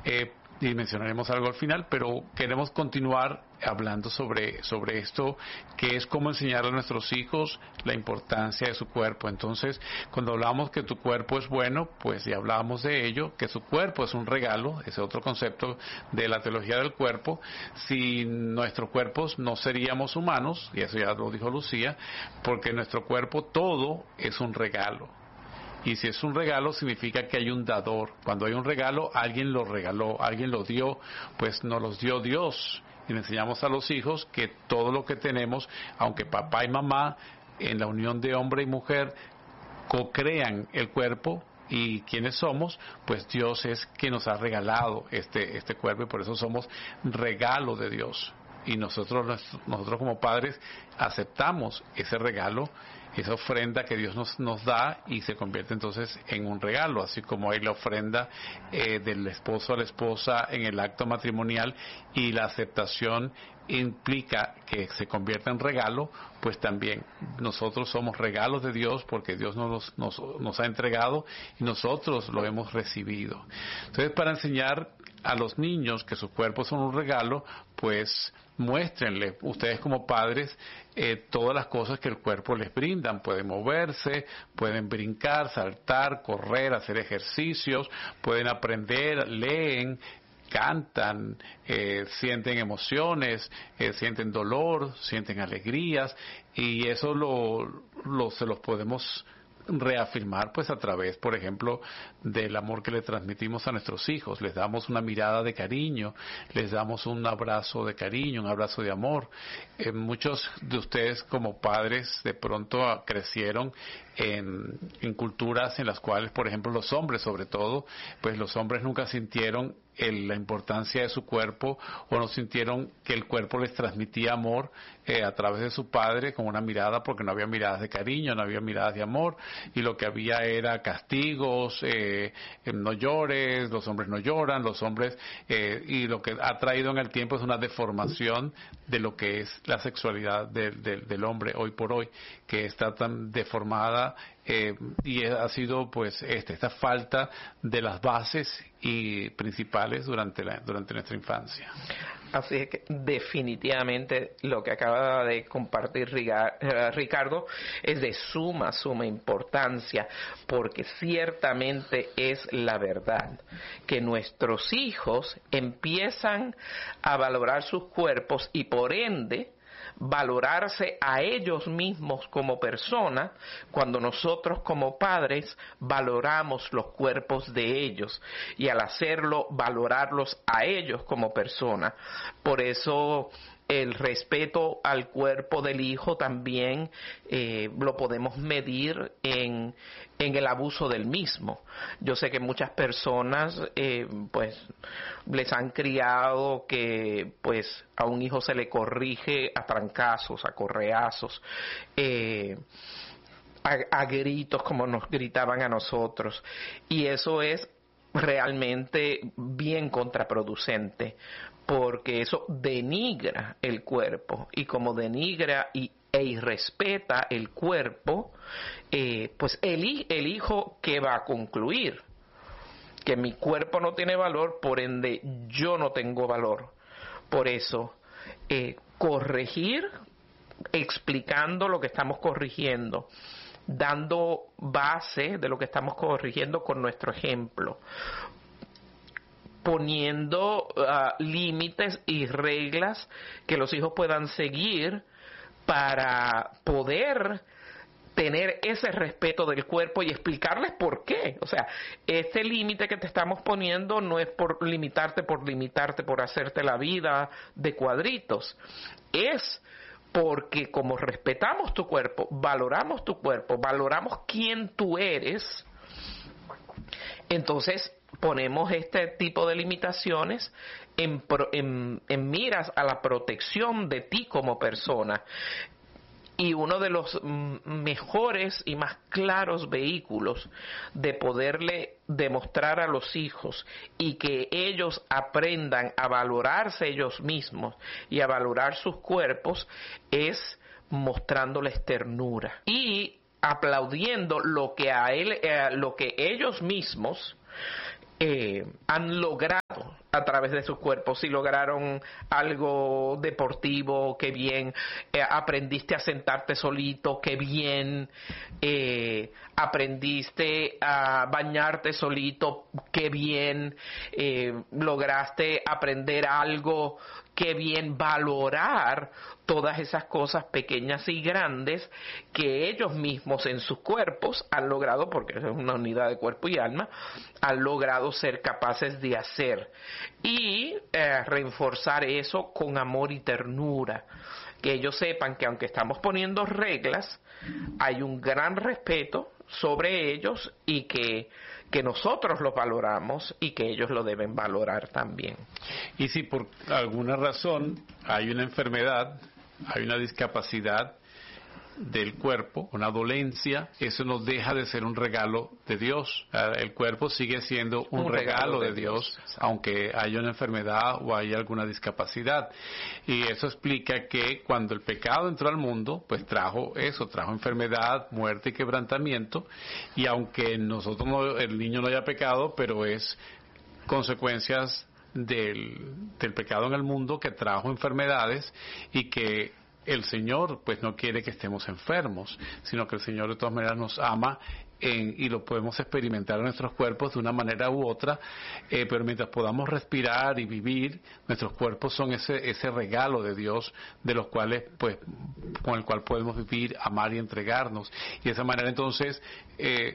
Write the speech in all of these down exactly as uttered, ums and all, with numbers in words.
Eh, y mencionaremos algo al final, pero queremos continuar hablando sobre, sobre esto, que es cómo enseñar a nuestros hijos la importancia de su cuerpo. Entonces, cuando hablamos que tu cuerpo es bueno, pues ya hablábamos de ello, que su cuerpo es un regalo, ese otro concepto de la teología del cuerpo. Sin nuestros cuerpos no seríamos humanos, y eso ya lo dijo Lucía, porque nuestro cuerpo todo es un regalo. Y si es un regalo, significa que hay un dador. Cuando hay un regalo, alguien lo regaló, alguien lo dio, pues nos los dio Dios. Y le enseñamos a los hijos que todo lo que tenemos, aunque papá y mamá, en la unión de hombre y mujer, co-crean el cuerpo y quienes somos, pues Dios es quien nos ha regalado este, este cuerpo, y por eso somos regalo de Dios. Y nosotros, nosotros como padres aceptamos ese regalo, esa ofrenda que Dios nos, nos da, y se convierte entonces en un regalo, así como hay la ofrenda eh, del esposo a la esposa en el acto matrimonial, y la aceptación implica que se convierta en regalo, pues también nosotros somos regalos de Dios porque Dios nos, nos, nos ha entregado y nosotros lo hemos recibido. Entonces, para enseñar a los niños que sus cuerpos son un regalo, pues muéstrenle ustedes como padres eh, todas las cosas que el cuerpo les brindan. Pueden moverse, pueden brincar, saltar, correr, hacer ejercicios, pueden aprender, leen, cantan, eh, sienten emociones, eh, sienten dolor, sienten alegrías, y eso lo, lo se los podemos reafirmar pues a través, por ejemplo, del amor que le transmitimos a nuestros hijos. Les damos una mirada de cariño, les damos un abrazo de cariño, un abrazo de amor. Eh, muchos de ustedes como padres de pronto ah, crecieron en, en culturas en las cuales, por ejemplo, los hombres sobre todo, pues los hombres nunca sintieron el, la importancia de su cuerpo, o no sintieron que el cuerpo les transmitía amor eh, a través de su padre con una mirada, porque no había miradas de cariño, no había miradas de amor, y lo que había era castigos, eh, no llores, los hombres no lloran, los hombres, eh, y lo que ha traído en el tiempo es una deformación de lo que es la sexualidad de, de, del hombre hoy por hoy, que está tan deformada. Eh, y ha sido pues este, esta falta de las bases y principales durante la, durante nuestra infancia. Así es que definitivamente lo que acaba de compartir Ricardo es de suma, suma importancia, porque ciertamente es la verdad que nuestros hijos empiezan a valorar sus cuerpos y por ende valorarse a ellos mismos como personas cuando nosotros como padres valoramos los cuerpos de ellos, y al hacerlo valorarlos a ellos como personas. Por eso el respeto al cuerpo del hijo también eh, lo podemos medir en, en el abuso del mismo. Yo sé que muchas personas eh, pues les han criado que pues a un hijo se le corrige a trancazos, a correazos, eh, a, a gritos como nos gritaban a nosotros, y eso es realmente bien contraproducente, porque eso denigra el cuerpo, y como denigra y, e irrespeta el cuerpo, eh, pues el, el hijo ¿qué va a concluir? Que mi cuerpo no tiene valor, por ende yo no tengo valor. Por eso, eh, corregir, explicando lo que estamos corrigiendo, dando base de lo que estamos corrigiendo con nuestro ejemplo, poniendo uh, límites y reglas que los hijos puedan seguir para poder tener ese respeto del cuerpo y explicarles por qué. O sea, este límite que te estamos poniendo no es por limitarte, por limitarte, por hacerte la vida de cuadritos. Es porque como respetamos tu cuerpo, valoramos tu cuerpo, valoramos quién tú eres, entonces ponemos este tipo de limitaciones en, en, en miras a la protección de ti como persona. Y uno de los mejores y más claros vehículos de poderle demostrar a los hijos y que ellos aprendan a valorarse ellos mismos y a valorar sus cuerpos es mostrándoles ternura y aplaudiendo lo que a él, eh, lo que ellos mismos eh, han logrado a través de sus cuerpos. Si lograron algo deportivo, qué bien. Eh, aprendiste a sentarte solito, qué bien. Eh, aprendiste a bañarte solito, qué bien. Eh, lograste aprender algo, qué bien. Valorar todas esas cosas pequeñas y grandes que ellos mismos en sus cuerpos han logrado, porque es una unidad de cuerpo y alma, han logrado ser capaces de hacer. Y eh, reforzar eso con amor y ternura. Que ellos sepan que aunque estamos poniendo reglas, hay un gran respeto sobre ellos y que, que nosotros los valoramos y que ellos lo deben valorar también. Y si por alguna razón hay una enfermedad, hay una discapacidad del cuerpo, una dolencia, eso no deja de ser un regalo de Dios. El cuerpo sigue siendo un, un regalo, regalo de, de Dios, Dios aunque haya una enfermedad o haya alguna discapacidad. Y eso explica que cuando el pecado entró al mundo, pues trajo eso, trajo enfermedad, muerte y quebrantamiento. Y aunque nosotros no, el niño no haya pecado, pero es consecuencias del, del pecado en el mundo que trajo enfermedades y que el Señor pues no quiere que estemos enfermos, sino que el Señor de todas maneras nos ama en, y lo podemos experimentar en nuestros cuerpos de una manera u otra, eh, pero mientras podamos respirar y vivir, nuestros cuerpos son ese ese regalo de Dios, de los cuales pues con el cual podemos vivir, amar y entregarnos. Y de esa manera entonces eh,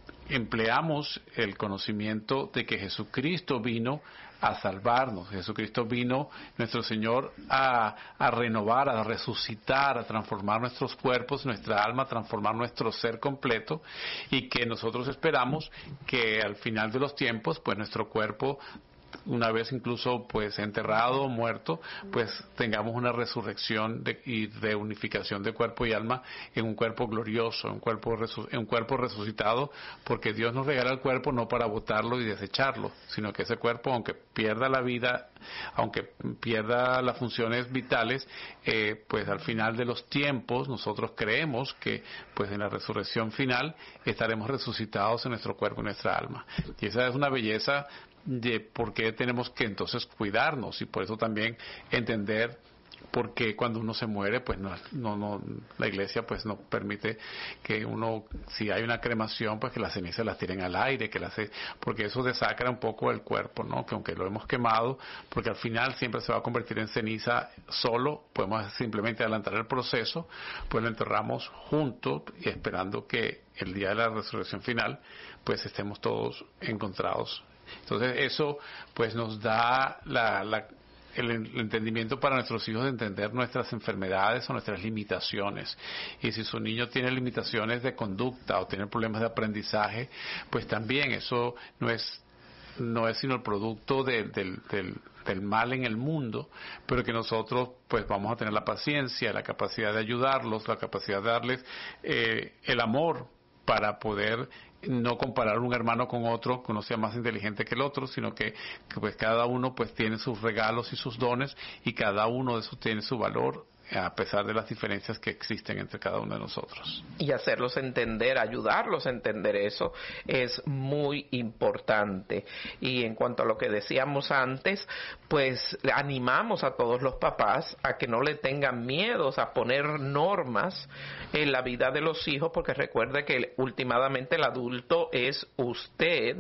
empleamos el conocimiento de que Jesucristo vino a salvarnos. Jesucristo vino, nuestro Señor, a, a renovar, a resucitar, a transformar nuestros cuerpos, nuestra alma, a transformar nuestro ser completo, y que nosotros esperamos que al final de los tiempos, pues nuestro cuerpo, una vez incluso pues enterrado, muerto, pues tengamos una resurrección de, y reunificación de cuerpo y alma en un cuerpo glorioso, un cuerpo, resu, en un cuerpo resucitado, porque Dios nos regala el cuerpo no para botarlo y desecharlo, sino que ese cuerpo, aunque pierda la vida, aunque pierda las funciones vitales, eh, pues al final de los tiempos nosotros creemos que pues en la resurrección final estaremos resucitados en nuestro cuerpo y nuestra alma. Y esa es una belleza de por qué tenemos que entonces cuidarnos, y por eso también entender por qué cuando uno se muere pues no, no, no la iglesia pues no permite que uno, si hay una cremación, pues que las cenizas las tiren al aire, que las, porque eso desacra un poco el cuerpo, ¿no? Que aunque lo hemos quemado, porque al final siempre se va a convertir en ceniza solo, podemos simplemente adelantar el proceso, pues lo enterramos juntos y esperando que el día de la resurrección final pues estemos todos encontrados. Entonces eso pues nos da la, la, el entendimiento para nuestros hijos de entender nuestras enfermedades o nuestras limitaciones. Y si su niño tiene limitaciones de conducta o tiene problemas de aprendizaje, pues también eso no es no es sino el producto de, del, del, del mal en el mundo, pero que nosotros pues vamos a tener la paciencia, la capacidad de ayudarlos, la capacidad de darles eh, el amor para poder no comparar un hermano con otro, que uno sea más inteligente que el otro, sino que, que pues cada uno pues tiene sus regalos y sus dones, y cada uno de esos tiene su valor, a pesar de las diferencias que existen entre cada uno de nosotros. Y hacerlos entender, ayudarlos a entender eso es muy importante. Y en cuanto a lo que decíamos antes, pues animamos a todos los papás a que no le tengan miedos a poner normas en la vida de los hijos, porque recuerde que últimamente el adulto es usted,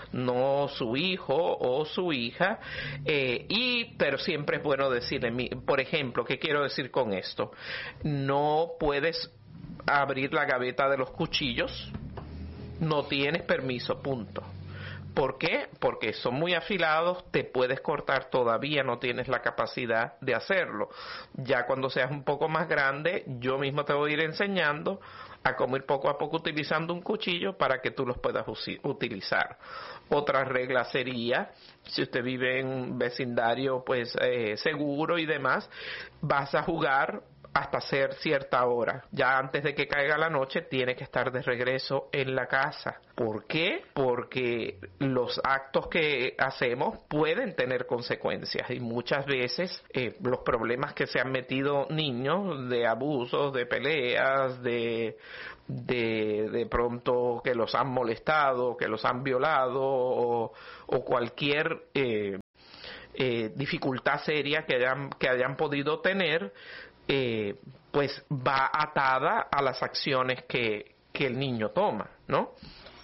no su hijo o su hija, eh, y pero siempre es bueno decirle, por ejemplo, ¿qué quiero decir con esto? No puedes abrir la gaveta de los cuchillos, no tienes permiso, punto. ¿Por qué? Porque son muy afilados, te puedes cortar, todavía no tienes la capacidad de hacerlo. Ya cuando seas un poco más grande, yo mismo te voy a ir enseñando a cómo ir poco a poco utilizando un cuchillo para que tú los puedas utilizar. Otra regla sería, si usted vive en un vecindario pues eh, seguro y demás, vas a jugar hasta hacer cierta hora. Ya antes de que caiga la noche tiene que estar de regreso en la casa. ¿Por qué? Porque los actos que hacemos pueden tener consecuencias, y muchas veces eh, los problemas que se han metido niños de abusos, de peleas, de de de pronto que los han molestado, que los han violado o, o cualquier eh, eh, dificultad seria que hayan, que hayan podido tener, eh, pues va atada a las acciones que, que el niño toma, ¿no?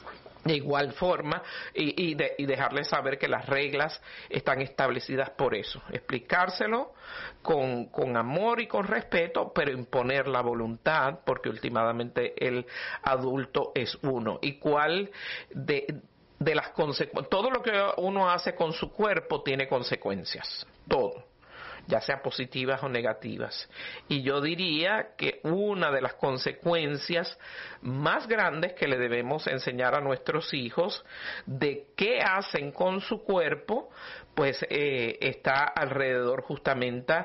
De igual forma, y, y, de, y dejarles saber que las reglas están establecidas por eso. Explicárselo con, con amor y con respeto, pero imponer la voluntad, porque últimamente el adulto es uno. Y cuál de, de las consecuencias, todo lo que uno hace con su cuerpo tiene consecuencias, todo, ya sean positivas o negativas. Y yo diría que una de las consecuencias más grandes que le debemos enseñar a nuestros hijos de qué hacen con su cuerpo, pues eh, está alrededor justamente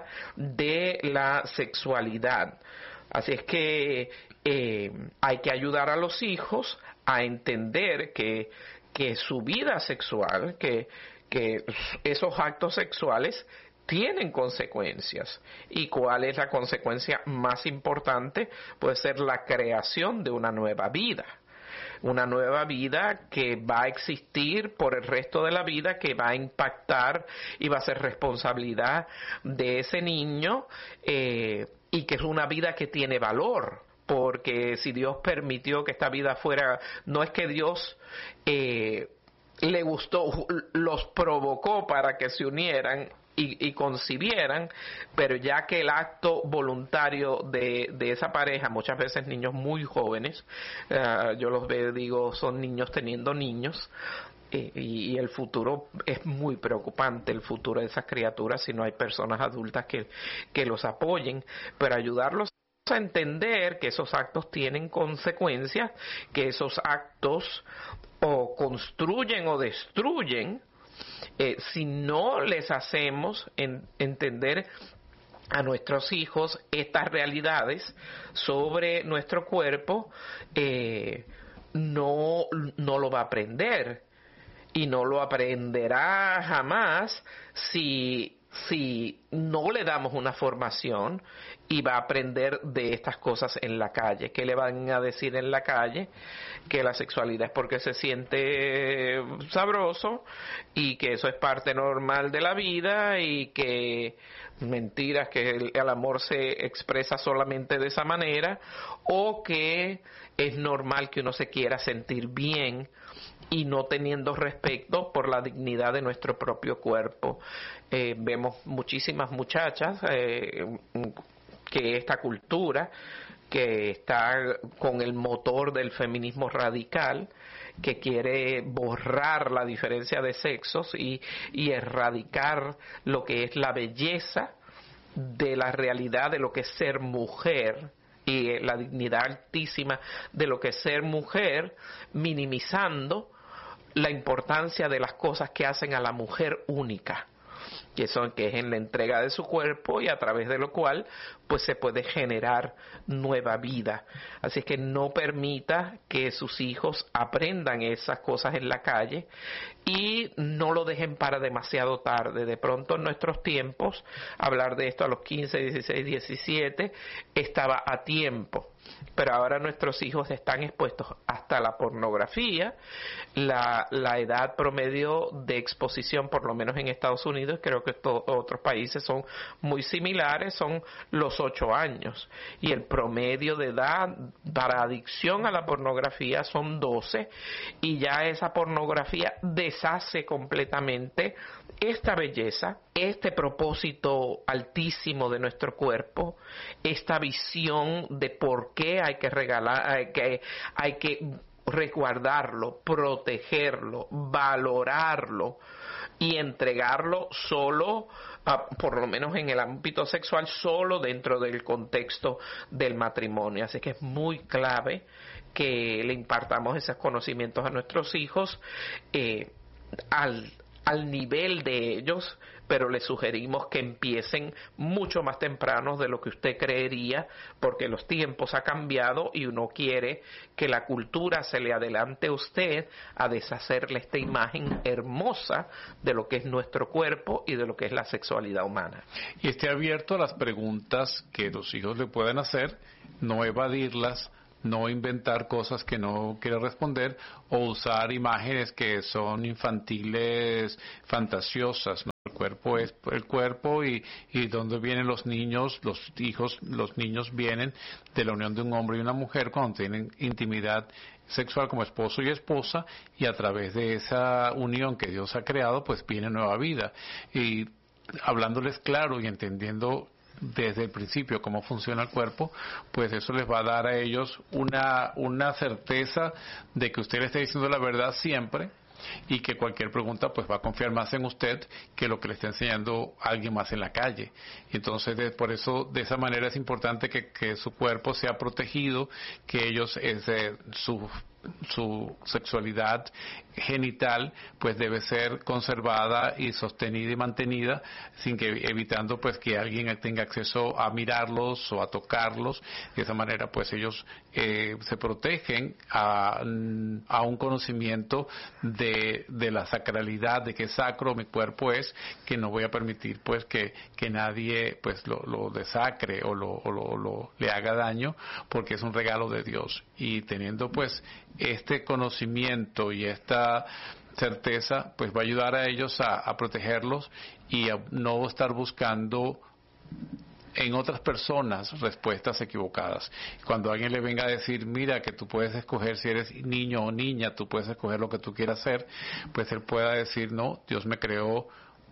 de la sexualidad. Así es que eh, hay que ayudar a los hijos a entender que, que su vida sexual, que, que esos actos sexuales tienen consecuencias. ¿Y cuál es la consecuencia más importante? Puede ser la creación de una nueva vida. Una nueva vida que va a existir por el resto de la vida, que va a impactar y va a ser responsabilidad de ese niño, eh, y que es una vida que tiene valor. Porque si Dios permitió que esta vida fuera, no es que Dios eh, le gustó, los provocó para que se unieran Y, y concibieran, pero ya que el acto voluntario de, de esa pareja, muchas veces niños muy jóvenes, uh, yo los veo, digo, son niños teniendo niños, eh, y, y el futuro es muy preocupante, el futuro de esas criaturas, si no hay personas adultas que, que los apoyen, pero ayudarlos a entender que esos actos tienen consecuencias, que esos actos o construyen o destruyen. Eh, si no les hacemos en, entender a nuestros hijos estas realidades sobre nuestro cuerpo, eh, no, no lo va a aprender, y no lo aprenderá jamás si, si no le damos una formación, y va a aprender de estas cosas en la calle. ¿Qué le van a decir en la calle? Que la sexualidad es porque se siente sabroso y que eso es parte normal de la vida, y que mentiras, que el, el amor se expresa solamente de esa manera, o que es normal que uno se quiera sentir bien y no teniendo respeto por la dignidad de nuestro propio cuerpo. Eh, vemos muchísimas muchachas eh, que esta cultura que está con el motor del feminismo radical, que quiere borrar la diferencia de sexos y, y erradicar lo que es la belleza de la realidad de lo que es ser mujer, y la dignidad altísima de lo que es ser mujer, minimizando la importancia de las cosas que hacen a la mujer única, que son que es en la entrega de su cuerpo, y a través de lo cual pues se puede generar nueva vida. Así es que no permita que sus hijos aprendan esas cosas en la calle, y no lo dejen para demasiado tarde. De pronto en nuestros tiempos hablar de esto a los quince, dieciséis, diecisiete estaba a tiempo, pero ahora nuestros hijos están expuestos hasta la pornografía. La, la edad promedio de exposición, por lo menos en Estados Unidos, creo que to- otros países son muy similares, son los ocho años, y el promedio de edad para adicción a la pornografía son doce, y ya esa pornografía deshace completamente esta belleza, este propósito altísimo de nuestro cuerpo, esta visión de por qué hay que regalar, hay que, hay que resguardarlo, protegerlo, valorarlo y entregarlo solo, uh, por lo menos en el ámbito sexual, solo dentro del contexto del matrimonio. Así que es muy clave que le impartamos esos conocimientos a nuestros hijos eh, al al nivel de ellos, pero les sugerimos que empiecen mucho más tempranos de lo que usted creería, porque los tiempos han cambiado y uno quiere que la cultura se le adelante a usted a deshacerle esta imagen hermosa de lo que es nuestro cuerpo y de lo que es la sexualidad humana. Y esté abierto a las preguntas que los hijos le pueden hacer, no evadirlas, no inventar cosas que no quiere responder, o usar imágenes que son infantiles, fantasiosas, ¿no? El cuerpo es el cuerpo y, y donde vienen los niños, los hijos, los niños vienen de la unión de un hombre y una mujer cuando tienen intimidad sexual como esposo y esposa, y a través de esa unión que Dios ha creado, pues viene nueva vida. Y hablándoles claro y entendiendo desde el principio cómo funciona el cuerpo, pues eso les va a dar a ellos una, una certeza de que usted le está diciendo la verdad siempre, y que cualquier pregunta pues va a confiar más en usted que lo que le está enseñando alguien más en la calle. Y entonces de, por eso de esa manera es importante que, que su cuerpo sea protegido, que ellos eh, su su sexualidad genital pues debe ser conservada y sostenida y mantenida, sin que evitando pues que alguien tenga acceso a mirarlos o a tocarlos. De esa manera pues ellos eh, se protegen a, a un conocimiento de, de la sacralidad, de que sacro mi cuerpo es, que no voy a permitir pues que, que nadie pues lo, lo desacre o, lo, o lo, lo le haga daño, porque es un regalo de Dios. Y teniendo pues este conocimiento y esta certeza, pues va a ayudar a ellos a, a protegerlos y a no estar buscando en otras personas respuestas equivocadas. Cuando alguien le venga a decir, mira, que tú puedes escoger si eres niño o niña, tú puedes escoger lo que tú quieras ser, pues él pueda decir, no, Dios me creó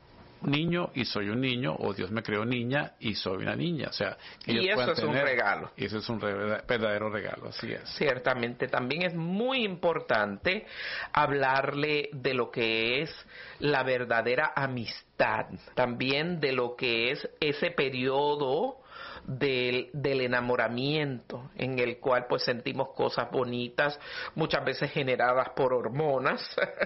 niño y soy un niño, o Dios me creó niña y soy una niña. O sea, y eso es tener, un regalo. Y eso es un re, verdadero regalo, así es. Ciertamente, también es muy importante hablarle de lo que es la verdadera amistad, también de lo que es ese periodo del, del enamoramiento, en el cual pues sentimos cosas bonitas, muchas veces generadas por hormonas,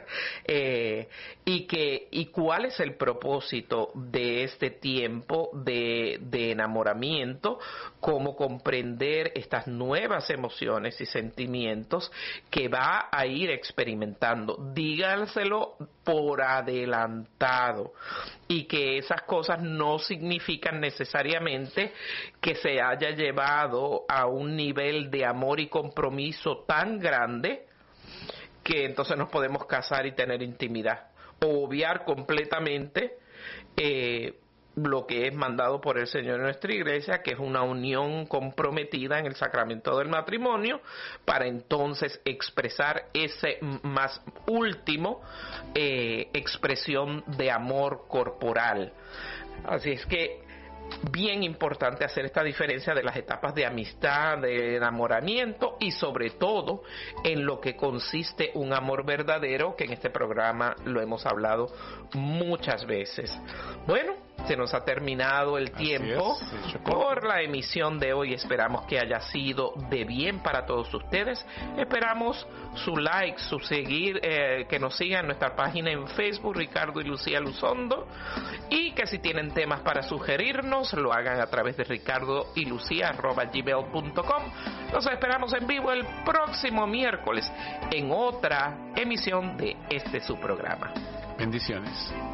eh, y que y cuál es el propósito de este tiempo de, de enamoramiento, cómo comprender estas nuevas emociones y sentimientos que va a ir experimentando. Díganselo por adelantado, y que esas cosas no significan necesariamente que se haya llevado a un nivel de amor y compromiso tan grande que entonces nos podemos casar y tener intimidad, o obviar completamente eh, lo que es mandado por el Señor en nuestra iglesia, que es una unión comprometida en el sacramento del matrimonio, para entonces expresar ese más último eh, expresión de amor corporal. Así es que bien importante hacer esta diferencia de las etapas de amistad, de enamoramiento, y sobre todo en lo que consiste un amor verdadero, que en este programa lo hemos hablado muchas veces. Bueno, se nos ha terminado el tiempo por la emisión de hoy. Esperamos que haya sido de bien para todos ustedes. Esperamos su like, su seguir, eh, que nos sigan en nuestra página en Facebook, Ricardo y Lucía Luzondo, y que si tienen temas para sugerirnos, lo hagan a través de ricardo y lucía arroba gmail punto com. Nos esperamos en vivo el próximo miércoles en otra emisión de este su programa. Bendiciones.